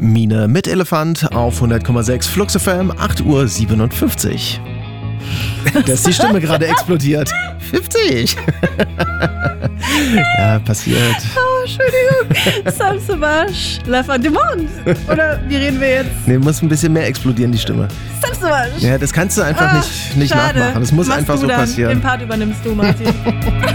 Mine mit Elefant auf 100,6 Flux FM, 8:57 Uhr. Da ist die Stimme gerade explodiert. 50! Ja, passiert. Oh, Entschuldigung. Sam Savage, L'Enfant du Monde. Oder wie reden wir jetzt? Nee, muss ein bisschen mehr explodieren, die Stimme. Sam Savage. Ja, das kannst du einfach nicht schade. nachmachen. Das muss Machst einfach du so dann. passieren. Den Part übernimmst du, Martin.